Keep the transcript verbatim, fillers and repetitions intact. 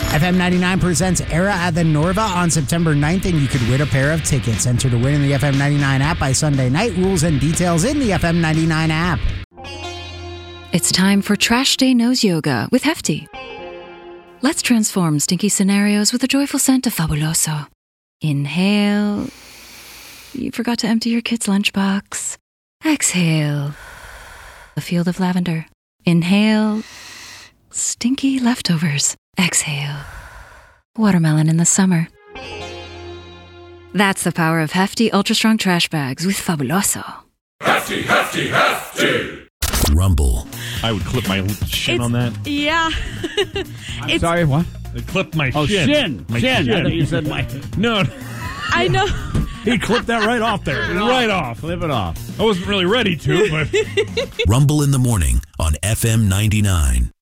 F M ninety-nine presents Era at the Norva on September ninth, and you could win a pair of tickets. Enter to win in the F M ninety-nine app by Sunday night. Rules and details in the F M ninety-nine app. It's time for Trash Day Nose Yoga with Hefty. Let's transform stinky scenarios with a joyful scent of Fabuloso. Inhale. You forgot to empty your kid's lunchbox. Exhale. A field of lavender. Inhale. Stinky leftovers. Exhale. Watermelon in the summer. That's the power of Hefty Ultra Strong Trash Bags with Fabuloso. Hefty, hefty, hefty! Rumble. I would clip my shin It's- on that. Yeah. I'm It's- sorry, what? I clipped my Oh, shin. shin. My Shin. shin. I thought you said my... No, I know. he clipped that right off there. Right off. Flip it off. I wasn't really ready to, but... Rumble in the morning on F M ninety-nine.